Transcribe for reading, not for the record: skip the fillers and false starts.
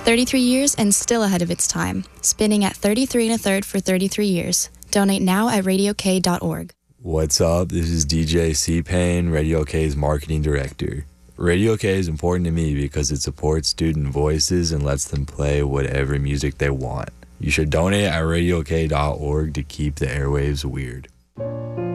33 years and still ahead of its time. Spinning at 33 1/3 for 33 years. Donate now at radiok.org. What's up? This is DJ C-Pain, Radio K's marketing director. Radio K is important to me because it supports student voices and lets them play whatever music they want. You should donate at radiok.org to keep the airwaves weird.